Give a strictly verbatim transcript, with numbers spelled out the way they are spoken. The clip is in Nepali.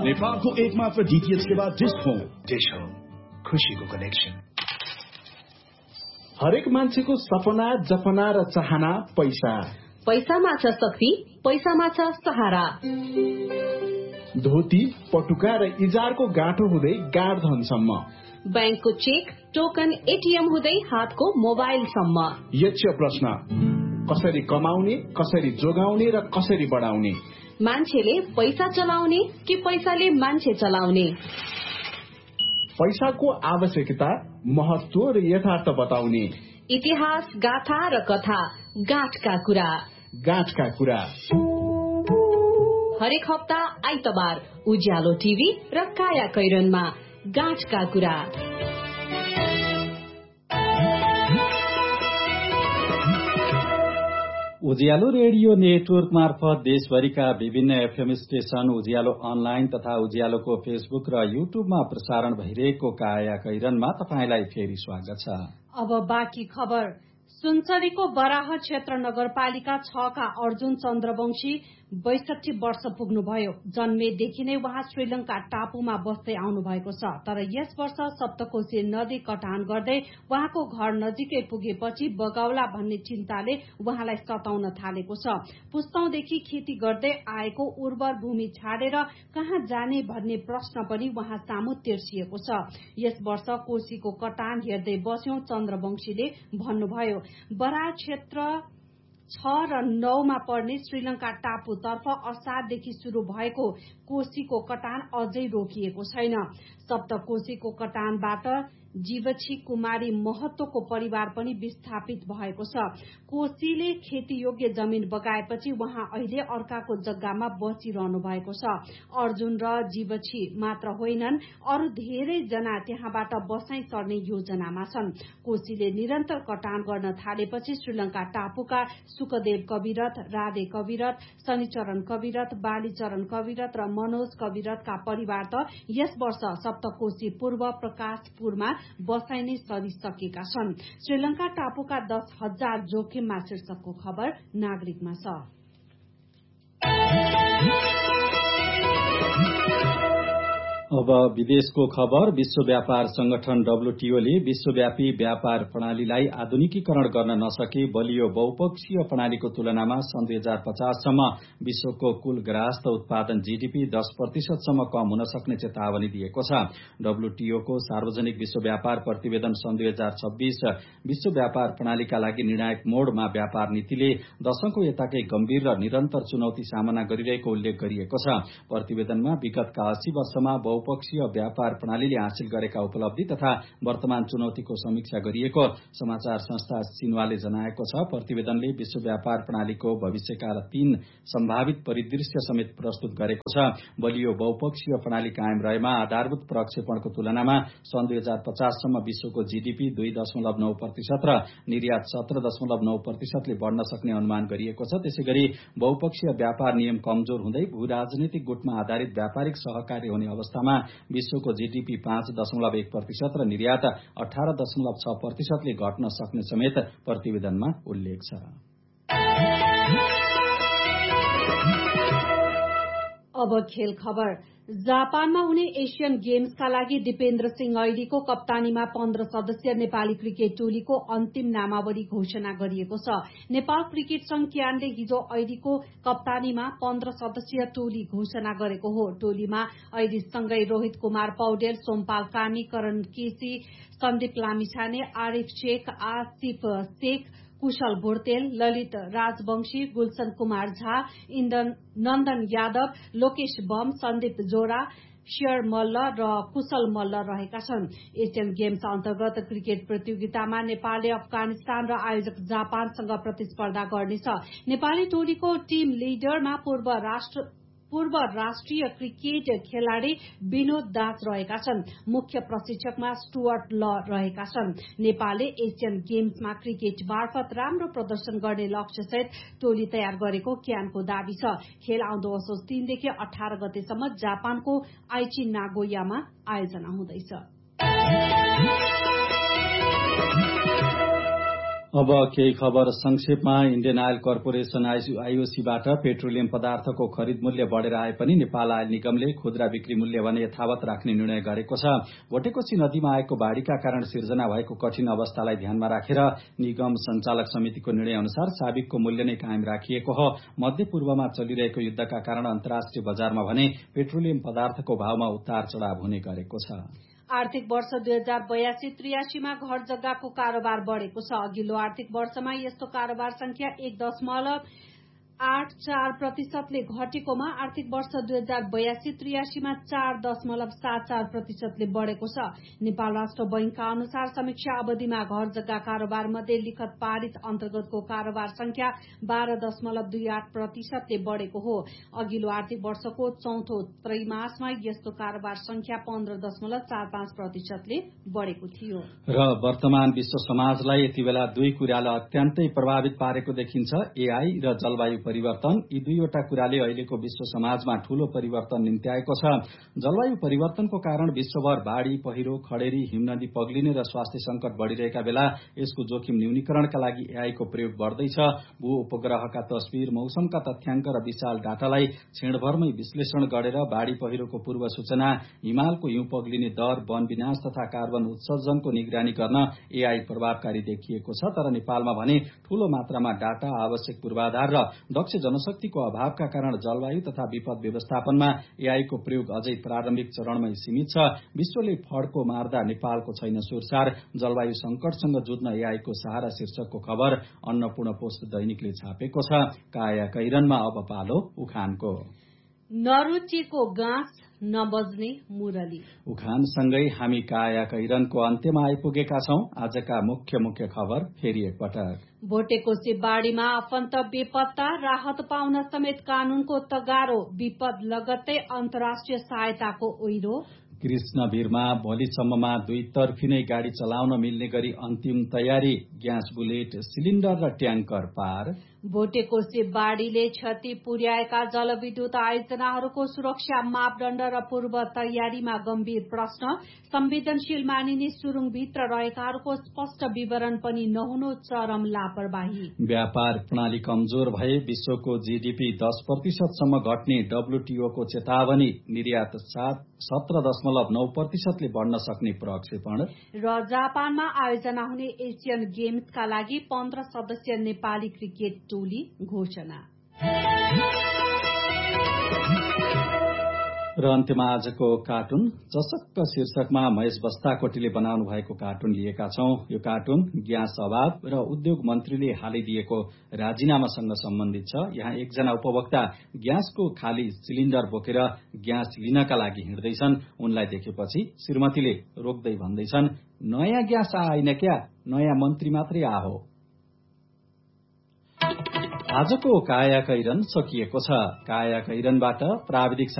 नेपालको एकमात्र डीटीएच सेवा डिश होम। डिश होम, खुशीको कनेक्सन। हरेक मान्छेको सपना, जपना र चाहना पैसा। पैसामा छ शक्ति, पैसामा छ सहारा। धोती, पटुका र इजारको गाँठो हुँदै गाडधनसम्म, बैंकको चेक, टोकन, एटीएम हुँदै हातको मोबाइलसम्म। यक्ष प्रश्न, कसरी कमाउने, कसरी जोगाउने र कसरी बढाउने? मान्छेले पैसा चलाउने कि पैसाले मान्छे चलाउने? पैसाको आवश्यकता, महत्व र यथार्थ बताउने। इतिहास, गाथा र कथा, गाँठका कुरा। गाँठका कुरा हरेक हप्ता आइतबार उज्यालो टिभी र काया कैरनमा गाँठका कुरा। उज्यालो रेडियो नेटवर्क मार्फत देशभरिका विभिन्न एफएम स्टेशन, उज्यालो अनलाइन तथा उज्यालोको फेसबुक र युट्युबमा प्रसारण भइरहेको काया कैरनमा तपाईंलाई फेरि स्वागत छ। अब बाँकी खबर। सुनसरीको बराह क्षेत्र नगरपालिका छ का अर्जुन चन्द्रवंशी बैसठी वर्ष पुग्नुभयो। जन्मेदेखि नै उहाँ श्रीलंका टापुमा बस्दै आउनु भएको छ। तर यस वर्ष सप्तकोशी नदी कटान गर्दै उहाँको घर नजिकै पुगेपछि बगाउला भन्ने चिन्ताले उहाँलाई सताउन थालेको छ। पुस्तौंदेखि खेती गर्दै आएको उर्वर भूमि छाडेर कहाँ जाने भन्ने प्रश्न पनि उहाँ सामु तिर्सिएको छ। यस वर्ष कोशीको कटान हेर्दै बस्यौं, चन्द्रवंशीले भन्नुभयो। बराह क्षेत्र छ र नौमा पर्ने श्रीलंका टापुतर्फ असारदेखि शुरू भएको कोशीको कटान अझै रोकिएको छैन। सप्तकोशीको कटानबाट जीवछी कुमारी महतोको परिवार पनि विस्थापित भएको छ। कोशीले खेती योग्य जमिन बगाएपछि उहाँ अहिले अर्काको जग्गामा बसिरहनु भएको छ। अर्जुन र जीवछी मात्र होइनन्, अरू धेरै जना त्यहाँबाट बसाई सर्ने योजनामा छन्। कोशीले निरन्तर कटान गर्न थालेपछि श्रीलंका टापुका सुकदेव कविरथ, राधे कविरथ, शनिचरण कविरथ, बालीचरण कविरथ र मनोज कविरथका परिवार त यस वर्ष सप्तकोशी पूर्व प्रकाशपुरमा बसाइने सरिसकेका छन्। श्रीलंका टापुका दस हजार जोखिममा शीर्षकको खबर नागरिकमा छ। अब विदेशको खबर। विश्व व्यापार संगठन डब्ल्यूटीओले विश्वव्यापी व्यापार प्रणालीलाई आधुनिकीकरण गर्न नसके बलियो बहुपक्षीय प्रणालीको तुलनामा सन् दुई हजार पचाससम्म विश्वको कुल ग्राहस्थ उत्पादन जीडीपी दस प्रतिशतसम्म कम हुन सक्ने चेतावनी दिएको छ। डब्ल्यूटीओको सार्वजनिक विश्व व्यापार प्रतिवेदन सन् दुई हजार छब्बीस विश्व व्यापार प्रणालीका लागि निर्णायक मोडमा व्यापार नीतिले दशकौं यताकै गम्भीर र निरन्तर चुनौती सामना गरिरहेको उल्लेख गरिएको छ। प्रतिवेदनमा विगतका अस्सी वर्षमा बहुपक्षीय व्यापार प्रणालीले हासिल गरेका उपलब्धि तथा वर्तमान चुनौतीको समीक्षा गरिएको समाचार संस्था सिन्वाले जनाएको छ। प्रतिवेदनले विश्व व्यापार प्रणालीको भविष्यका तीन सम्भावित परिदृश्य समेत प्रस्तुत गरेको छ। बलियो बहुपक्षीय प्रणाली कायम रहेमा आधारभूत प्रक्षेपणको तुलनामा सन् दुई हजार पचाससम्म विश्वको जीडीपी दुई दशमलव नौ प्रतिशत र निर्यात सत्र दशमलव नौ प्रतिशतले बढ़न सक्ने अनुमान गरिएको छ। त्यसै गरी बहुपक्षीय व्यापार नियम कमजोर हुँदै भू राजनीतिक गुटमा आधारित व्यापारिक सहकार्य हुने अवस्थामा विश्वको जीडीपी पाँच दशमलव एक प्रतिशत र निर्यात अठार दशमलव छ प्रतिशतले घट्न सक्ने समेत प्रतिवेदनमा उल्लेख छ। अब खेल खबर। जापानमा हुने एशियन गेम्सका लागि दिपेन्द्र सिंह ऐडीको कप्तानीमा पन्ध्र सदस्यीय नेपाली क्रिकेट टोलीको अन्तिम नामावली घोषणा गरिएको छ। नेपाल क्रिकेट संघ क्यानले हिजो ऐडीको कप्तानीमा पन्ध्र सदस्यीय टोली घोषणा गरेको हो। टोलीमा ऐडीसँगै रोहित कुमार पौडेल, सोमपाल कामी, करण केसी, सन्दीप लामिछाने, आरिफ शेख, आसिफ शेख, कुशल भोर्तेल, ललित राजवंशी, गुलशन कुमार झा, इन्दन नन्दन यादव, लोकेश बम, सन्दीप जोरा, शेयर मल्ल र कुशल मल्ल रहेका छन्। एशियन गेम्स अन्तर्गत क्रिकेट प्रतियोगितामा नेपालले अफगानिस्तान र आयोजक जापानसँग प्रतिस्पर्धा गर्नेछ। नेपाली टोलीको टीम लिडरमा पूर्व राष्ट्र पूर्व राष्ट्रिय क्रिकेट खेलाड़ी विनोद दास रहेका छन्। मुख्य प्रशिक्षकमा स्टुअर्ट ल रहेका छन्। नेपालले एशियन गेम्समा क्रिकेट मार्फत राम्रो प्रदर्शन गर्ने लक्ष्यसहित टोली तयार गरेको क्यानको दावी छ। खेल आउँदो असोज तीनदेखि अठार गतेसम्म जापानको आइची नागोयामा आयोजना हुँदैछ। अब केही खबर संक्षेपमा। इण्डियन आयल कर्पोरेशन आईओसीबाट पेट्रोलियम पदार्थको खरिद मूल्य बढ़ेर आए पनि नेपाल आयल निगमले खुद्रा बिक्री मूल्य भने यथावत राख्ने निर्णय गरेको छ। भोटेकोशी नदीमा आएको बाढ़ीका कारण सिर्जना भएको कठिन अवस्थालाई ध्यानमा राखेर निगम संचालक समितिको निर्णय अनुसार साबिकको मूल्य नै कायम राखिएको हो। मध्यपूर्वमा चलिरहेको युद्धका कारण अन्तर्राष्ट्रिय बजारमा भने पेट्रोलियम पदार्थको भावमा उतार चढ़ाव हुने गरेको छ। आर्थिक वर्ष दुई हजार बयासी त्रियासीमा घर जग्गाको कारोबार बढ़ेको छ। अघिल्लो आर्थिक वर्षमा यस्तो कारोबार संख्या एक दशमलव आठ चार प्रतिशतले घटेकोमा आर्थिक वर्ष दुई हजार बयासी त्रियासीमा चार दशमलव सात चार प्रतिशतले बढ़ेको छ। नेपाल राष्ट्र बैंकका अनुसार समीक्षा अवधिमा घर जग्गा कारोबार मध्ये लिखत पारित अन्तर्गतको कारोबार संख्या बाह्र दशमलव दुई आठ प्रतिशतले बढ़ेको हो। अघिल्लो आर्थिक वर्षको चौथो त्रैमासमा यस्तो कारोबार संख्या पन्ध्र दशमलव चार पाँच प्रतिशतले बढ़ेको थियो। र वर्तमान विश्व समाजलाई यति बेला दुई कुराले अत्यन्तै प्रभावित पारेको देखिन्छ, एआई र जलवायु परिवर्तन। यी दुईवटा कुराले अहिलेको विश्व समाजमा ठूलो परिवर्तन निम्त्याएको छ। जलवायु परिवर्तनको कारण विश्वभर बाढ़ी, पहिरो, खडेरी, हिमनदी पग्लिने र स्वास्थ्य संकट बढ़िरहेका बेला यसको जोखिम न्यूनीकरणका लागि एआईको प्रयोग बढ़दैछ। भू उपग्रहका तस्विर, मौसमका तथ्याङ्क र विशाल डाटालाई क्षणभरमै विश्लेषण गरेर बाढ़ी पहिरोको पूर्व सूचना, हिमालको हिउँ पग्लिने दर, वन विनाश तथा कार्बन उत्सर्जनको निगरानी गर्न एआई प्रभावकारी देखिएको छ। तर नेपालमा भने ठूलो मात्रामा डाटा, आवश्यक पूर्वाधार र दक्ष जनशक्तिको अभावका कारण जलवायु तथा विपद व्यवस्थापनमा एआईको प्रयोग अझै प्रारम्भिक चरणमै सीमित छ। विश्वले फड्को मार्दा नेपालको छैन सुरसार, जलवायु संकटसँग जुझ्न एआईको सहारा शीर्षकको खबर अन्नपूर्ण पोस्ट दैनिकले छापेको छ। काया कैरनमा अब पालो उखानको। नरुचिको गाँस नबज्ने मुरली। उखानसँगै हामी काया कैरनको अन्त्यमा आइपुगेका छौं। आजका मुख्य मुख्य खबर फेरि एकपटक। भोटेकोशी बाढ़ीमा आफन्त बेपत्ता, राहत पाउन समेत कानूनको तगारो, विपद लगत्तै अन्तर्राष्ट्रिय सहायताको ओइरो। कृष्णवीरमा भोलिसम्ममा दुई तर्फी नै गाड़ी चलाउन मिल्ने गरी अन्तिम तयारी, ग्यास बुलेट, सिलिण्डर र ट्याङ्कर पार। भोटेकोशी बाढ़ीले क्षति पुर्याएका जलविद्युत आयोजनाहरूको सुरक्षा मापदण्ड र पूर्व तयारीमा गम्भीर प्रश्न। संवेदनशील मानिने सुरुङभित्र रहेकाहरूको स्पष्ट विवरण पनि नहुनु चरम लापरवाही। व्यापार प्रणाली कमजोर भए विश्वको जीडीपी दस प्रतिशतसम्म घट्ने डब्ल्यूटीओको चेतावनी। निर्यात सात सत्र दशमलव नौ प्रतिशतले बढ़न सक्ने प्रक्षेपण। र जापानमा आयोजना हुने एसियन गेम्सका लागि पन्ध्र सदस्यीय नेपाली क्रिकेट टोली घोषणा। र अन्त्यमा आजको कार्टुन चसक्क शीर्षकमा महेश बस्ताकोटीले बनाउनु भएको कार्टुन लिएका छौं। यो कार्टुन ग्यास अभाव र उद्योग मन्त्रीले हालै दिएको राजीनामासँग सम्बन्धित छ। यहाँ एकजना उपभोक्ता ग्यासको खाली सिलिण्डर बोकेर ग्यास लिनका लागि हिँड्दैछन्। उनलाई देखेपछि श्रीमतीले रोक्दै भन्दैछन्, नयाँ ग्यास आएन क्या, नयाँ मन्त्री मात्रै आहो। आजको काया कैरन सकिएको छ। काया कैरनबाट प्राविधिक